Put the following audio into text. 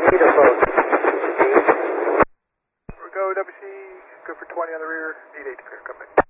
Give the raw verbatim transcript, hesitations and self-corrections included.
Need approach. Go W C, go for twenty on the rear, need eight to clear, come back.